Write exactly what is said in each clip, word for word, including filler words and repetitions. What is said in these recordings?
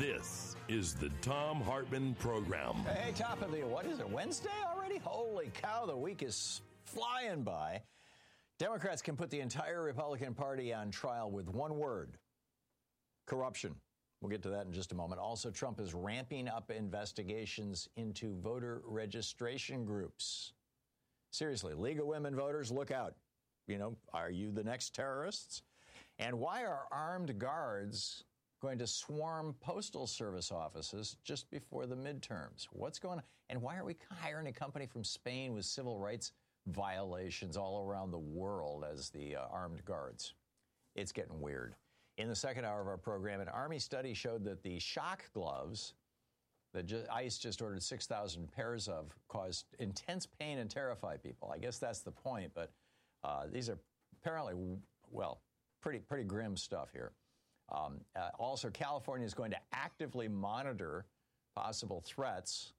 This is the Thom Hartmann Program. Hey, top of the, what is it, Wednesday already? Holy cow, the week is flying by. Democrats can put the entire Republican Party on trial with one word: corruption. We'll get to that in just a moment. Also, Trump is ramping up investigations into voter registration groups. Seriously, League of Women Voters, look out. You know, are you the next terrorists? And why are armed guards going to swarm postal service offices just before the midterms? What's going on? And why are we hiring a company from Spain with civil rights violations all around the world as the uh, armed guards? It's getting weird. In the second hour of our program, an Army study showed that the shock gloves that ju- ICE just ordered six thousand pairs of caused intense pain and terrify people. I guess that's the point, but uh, these are apparently, well, pretty pretty grim stuff here. Um, uh, also, California is going to actively monitor possible threats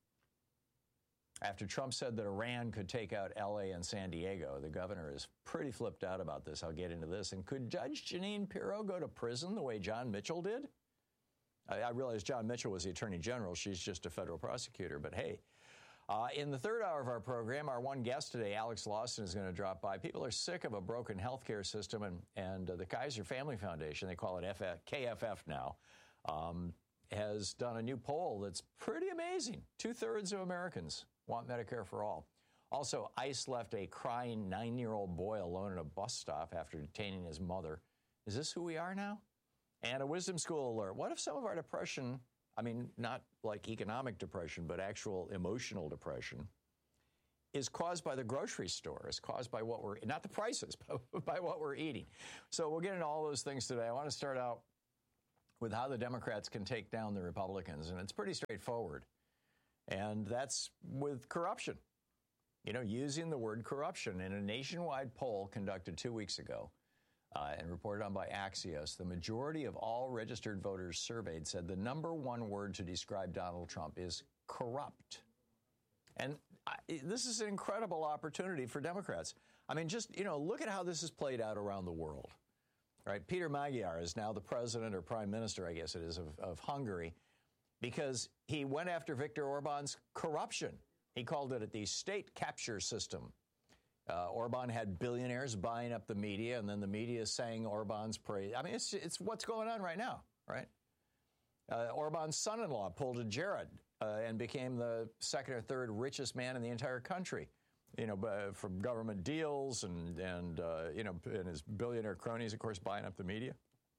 after Trump said that Iran could take out L A and San Diego. The governor is pretty flipped out about this. I'll get into this. And could Judge Jeanine Pirro go to prison the way John Mitchell did? I, I realize John Mitchell was the attorney general. She's just a federal prosecutor. But hey, uh, in the third hour of our program, our one guest today, Alex Lawson, is going to drop by. People are sick of a broken healthcare system, and, and uh, the Kaiser Family Foundation, they call it F F, K F F now, um, has done a new poll that's pretty amazing. Two-thirds of Americans want Medicare for all. Also, ICE left a crying nine-year-old boy alone at a bus stop after detaining his mother. Is this who we are now? And a wisdom school alert. What if some of our depression, I mean, not like economic depression, but actual emotional depression, is caused by the grocery store, is caused by what we're, not the prices, but by what we're eating. So we'll get into all those things today. I want to start out with how the Democrats can take down the Republicans, and it's pretty straightforward. And that's with corruption. You know, using the word corruption. In a nationwide poll conducted two weeks ago uh, and reported on by Axios, the majority of all registered voters surveyed said the number one word to describe Donald Trump is corrupt. And I, this is an incredible opportunity for Democrats. I mean, just, you know, look at how this has played out around the world. Right? Peter Magyar is now the president or prime minister, I guess it is, of, of Hungary, because he went after Viktor Orban's corruption. He called it the state capture system. Uh, Orban had billionaires buying up the media, and then the media sang Orban's praise. I mean, it's it's what's going on right now, right? Uh, Orban's son-in-law pulled a Jared uh, and became the second or third richest man in the entire country, you know, uh, from government deals and, and uh, you know, and his billionaire cronies, of course, buying up the media.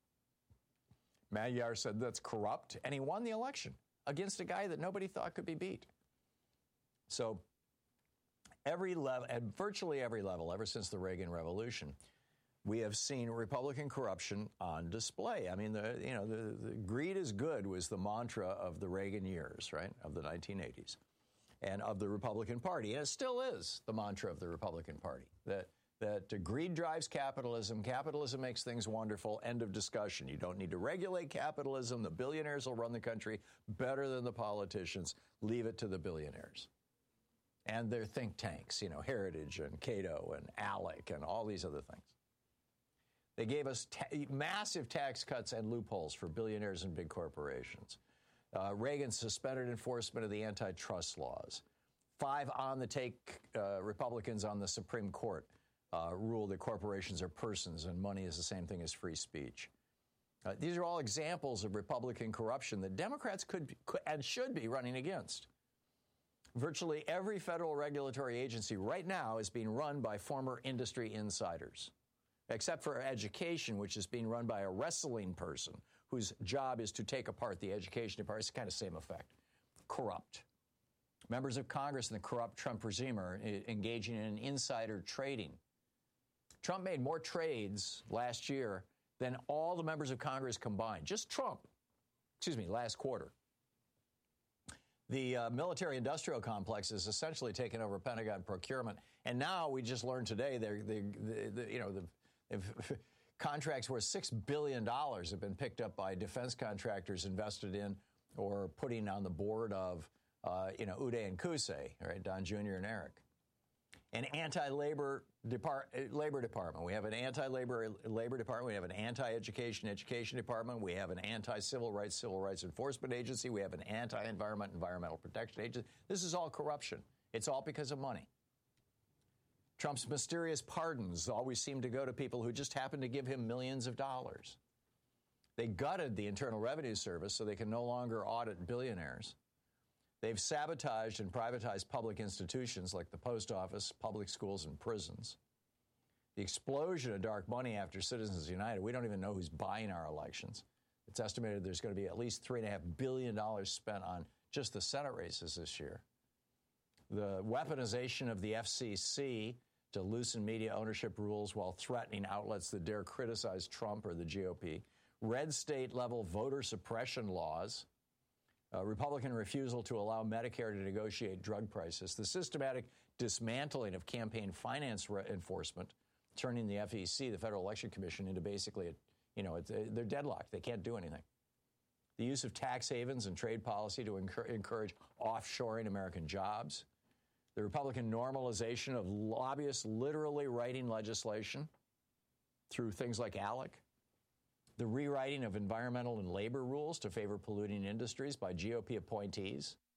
Magyar said that's corrupt, and he won the election against a guy that nobody thought could be beat. So every level, at virtually every level, ever since the Reagan Revolution, we have seen Republican corruption on display. I mean, the you know, the, the greed is good was the mantra of the Reagan years, right, of the nineteen eighties, and of the Republican Party. And it still is the mantra of the Republican Party, that that greed drives capitalism. Capitalism makes things wonderful. End of discussion. You don't need to regulate capitalism. The billionaires will run the country better than the politicians. Leave it to the billionaires and their think tanks, you know, Heritage and Cato and ALEC and all these other things. They gave us ta- massive tax cuts and loopholes for billionaires and big corporations. Uh, Reagan suspended enforcement of the antitrust laws. Five on-the-take uh, Republicans on the Supreme Court Uh, rule that corporations are persons and money is the same thing as free speech. Uh, these are all examples of Republican corruption that Democrats could, be, could and should be running against. Virtually every federal regulatory agency right now is being run by former industry insiders, except for education, which is being run by a wrestling person whose job is to take apart the education department. It's kind of same effect. Corrupt. Members of Congress in the corrupt Trump regime are engaging in insider trading. Trump made more trades last year than all the members of Congress combined. Just Trump. Excuse me, last quarter. The uh, military-industrial complex has essentially taken over Pentagon procurement, and now we just learned today they're, they, they, they, you know, the if, contracts worth six billion dollars have been picked up by defense contractors invested in or putting on the board of, uh, you know, Uday and Qusay, right, Don Junior and Eric. an anti-labor depart, labor department. We have an anti-labor labor department. We have an anti-education education department. We have an anti-civil rights civil rights enforcement agency. We have an anti-environment environmental protection agency. This is all corruption. It's all because of money. Trump's mysterious pardons always seem to go to people who just happen to give him millions of dollars. They gutted the Internal Revenue Service so they can no longer audit billionaires. They've sabotaged and privatized public institutions like the post office, public schools, and prisons. The explosion of dark money after Citizens United, we don't even know who's buying our elections. It's estimated there's going to be at least three point five billion dollars spent on just the Senate races this year. The weaponization of the F C C to loosen media ownership rules while threatening outlets that dare criticize Trump or the G O P. Red state-level voter suppression laws. Uh, Republican refusal to allow Medicare to negotiate drug prices, the systematic dismantling of campaign finance re- enforcement, turning the F E C, the Federal Election Commission, into basically, a, you know, it's, uh, they're deadlocked. They can't do anything. The use of tax havens and trade policy to encourage, encourage offshoring American jobs. The Republican normalization of lobbyists literally writing legislation through things like ALEC. The rewriting of environmental and labor rules to favor polluting industries by G O P appointees.